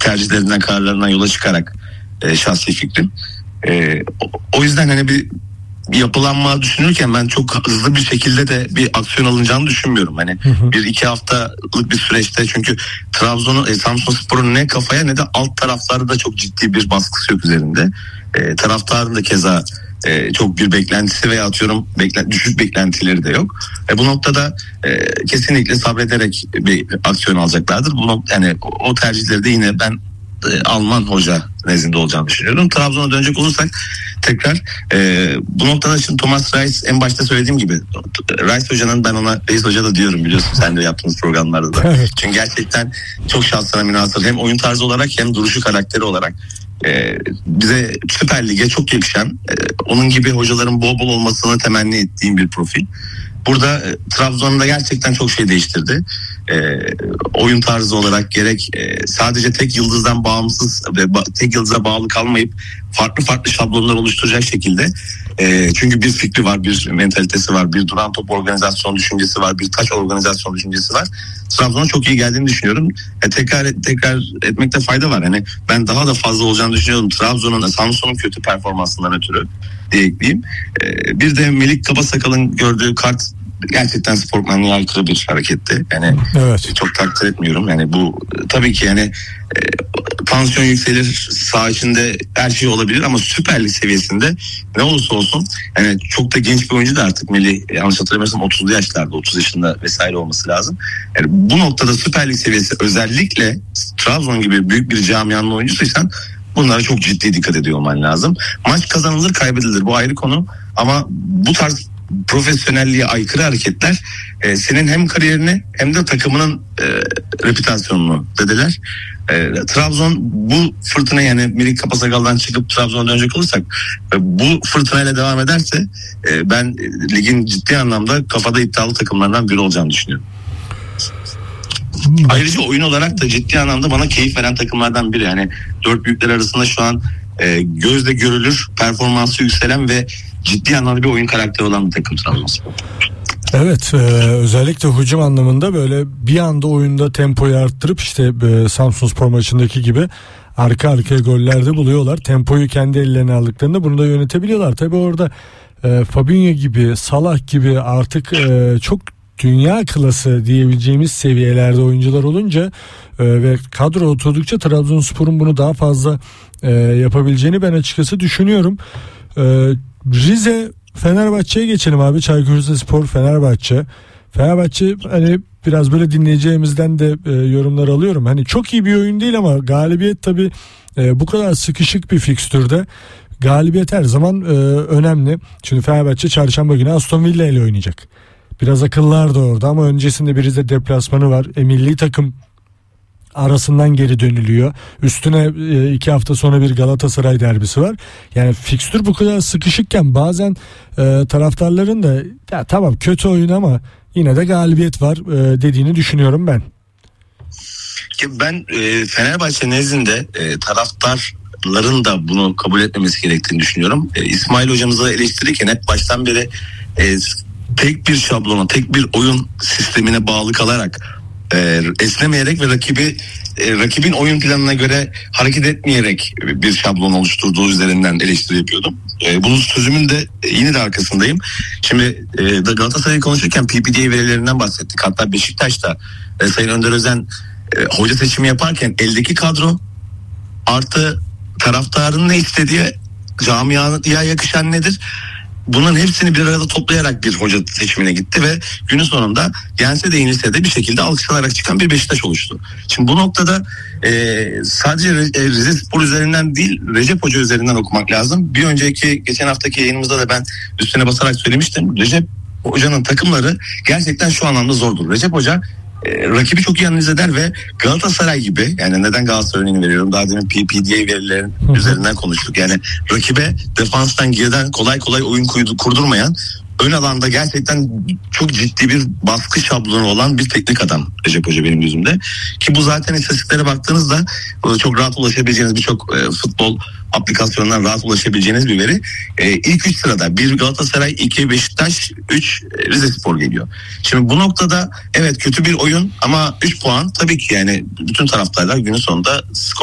tercihlerinden, kararlarından yola çıkarak şahsi fikrim. O yüzden hani bir yapılanma düşünürken ben çok hızlı bir şekilde de bir aksiyon alınacağını düşünmüyorum. Hani 1-2 haftalık bir süreçte, çünkü Samsunspor'un ne kafaya ne de alt taraflarda da çok ciddi bir baskısı yok üzerinde. Taraftarın da keza çok bir beklentisi veya atıyorum düşük beklentileri de yok. Bu noktada kesinlikle sabrederek bir aksiyon alacaklardır. Yani o tercihleri de yine ben Alman hoca nezdinde olacağını düşünüyorum. Trabzon'a dönecek olursak tekrar bu noktada şimdi Thomas Reis, en başta söylediğim gibi Reis hocanın, ben ona Reis hoca da diyorum, biliyorsun sen de yaptığınız programlarda da. Çünkü gerçekten çok şansına münhasır, hem oyun tarzı olarak hem duruşu, karakteri olarak bize Süper Lig'e çok yakışan, onun gibi hocaların bol bol olmasını temenni ettiğim bir profil. Burada Trabzon'da gerçekten çok şey değiştirdi. Oyun tarzı olarak gerek sadece tek yıldızdan bağımsız ve tek yıldıza bağlı kalmayıp farklı şablonlar oluşturacak şekilde, çünkü bir fikri var, bir mentalitesi var, bir duran top organizasyon düşüncesi var, bir taç organizasyon düşüncesi var. Trabzon'a çok iyi geldiğini düşünüyorum. Tekrar etmekte fayda var. Yani ben daha da fazla olacağını düşünüyorum Trabzon'un, Samsun'un kötü performansından ötürü diye ekleyeyim. Bir de Melik Kabasakal'ın gördüğü kart gerçekten sportmenliğe aykırı bir hareketti. Yani evet, çok takdir etmiyorum. Yani bu tabii ki yani tansiyon yükselir, saha içinde her şey olabilir ama Süper Lig seviyesinde ne olursa olsun, yani çok da genç bir oyuncu da artık Melih, yanlış hatırlamıyorsam 30'lu yaşlarda, 30 yaşında vesaire olması lazım. Yani bu noktada Süper Lig seviyesi, özellikle Trabzon gibi büyük bir camianın oyuncusuysan bunlara çok ciddi dikkat ediyor olman lazım. Maç kazanılır, kaybedilir, bu ayrı konu, ama bu tarz profesyonelliğe aykırı hareketler senin hem kariyerini hem de takımının reputasyonunu dediler. Trabzon bu fırtına, yani Melik Kabasakal'dan çıkıp Trabzon'a dönecek olursak, bu fırtınayla devam ederse ben ligin ciddi anlamda kafada iddialı takımlardan biri olacağını düşünüyorum. Ayrıca oyun olarak da ciddi anlamda bana keyif veren takımlardan biri. Yani dört büyükler arasında şu an gözle görülür, performansı yükselen ve ciddi anlamda bir oyun karakteri olan bir takım Trabzonspor. Evet, özellikle hücum anlamında böyle bir anda oyunda tempoyu arttırıp işte Samsunspor maçındaki gibi arka arkaya goller de buluyorlar. Tempoyu kendi ellerine aldıklarında bunu da yönetebiliyorlar. Tabii orada Fabinho gibi, Salah gibi artık çok dünya klası diyebileceğimiz seviyelerde oyuncular olunca ve kadro oturdukça Trabzonspor'un bunu daha fazla yapabileceğini ben açıkçası düşünüyorum. Rize Fenerbahçe'ye geçelim abi. Çaykur Rizespor Fenerbahçe. Fenerbahçe, hani biraz böyle dinleyeceğimizden de yorumlar alıyorum. Hani çok iyi bir oyun değil ama galibiyet tabii bu kadar sıkışık bir fikstürde galibiyet her zaman önemli. Şimdi Fenerbahçe çarşamba günü Aston Villa ile oynayacak. Biraz akıllar da orada ama öncesinde bir Rize deplasmanı var. Milli takım arasından geri dönülüyor. Üstüne 2 hafta sonra bir Galatasaray derbisi var. Yani fikstür bu kadar sıkışıkken bazen taraftarların da ya tamam kötü oyun ama yine de galibiyet var dediğini düşünüyorum ben. Ben Fenerbahçe nezdinde taraftarların da bunu kabul etmemesi gerektiğini düşünüyorum. İsmail hocamızı eleştirirken hep baştan beri tek bir şablona, tek bir oyun sistemine bağlı kalarak, esnemeyerek ve rakibin oyun planına göre hareket etmeyerek bir şablon oluşturduğu üzerinden eleştiri yapıyordum. Bunun sözümün de yine de arkasındayım. Şimdi Galatasaray'ı konuşurken PPDA verilerinden bahsettik. Hatta Beşiktaş'ta Sayın Önder Özen hoca seçimi yaparken eldeki kadro artı taraftarın ne istediği, camiaya yakışan nedir? Bunların hepsini bir arada toplayarak bir hoca seçimine gitti ve günün sonunda yense de yenilse de bir şekilde alkışlanarak çıkan bir Beşiktaş oluştu. Şimdi bu noktada sadece Rizespor üzerinden değil, Recep Hoca üzerinden okumak lazım. Geçen haftaki yayınımızda da ben üstüne basarak söylemiştim. Recep Hoca'nın takımları gerçekten şu anlamda zordur. Recep Hoca rakibi çok iyi analiz eder ve Galatasaray gibi, yani neden Galatasaray örneğini veriyorum, daha demin PPDA verilerin üzerinden konuştuk. Yani rakibe defanstan geriden kolay kolay oyun kurdurmayan, ön alanda gerçekten çok ciddi bir baskı şablonu olan bir teknik adam Recep Hoca benim gözümde. Ki bu zaten istatistiklere baktığınızda çok rahat ulaşabileceğiniz, birçok futbol aplikasyonundan rahat ulaşabileceğiniz bir veri. İlk 3 sırada 1 Galatasaray, 2 Beşiktaş, 3 Rizespor geliyor. Şimdi bu noktada evet kötü bir oyun ama 3 puan tabii ki, yani bütün taraftarlar günün sonunda skor